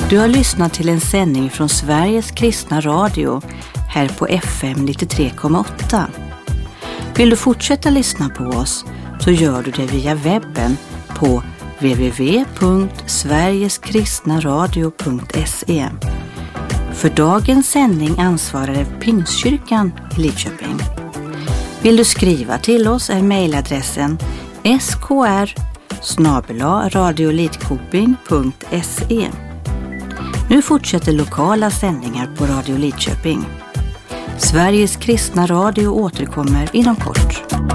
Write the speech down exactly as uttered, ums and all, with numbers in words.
Du har lyssnat till en sändning från Sveriges kristna radio här på F M nittiotre komma åtta. Vill du fortsätta lyssna på oss så gör du det via webben på w w w punkt sverigeskristnaradio punkt se. För dagens sändning ansvarade Pingstkyrkan i Lidköping. Vill du skriva till oss är mejladressen s k r snabel-a radiolidkoping punkt se. Nu fortsätter lokala sändningar på Radio Lidköping. Sveriges kristna radio återkommer inom kort.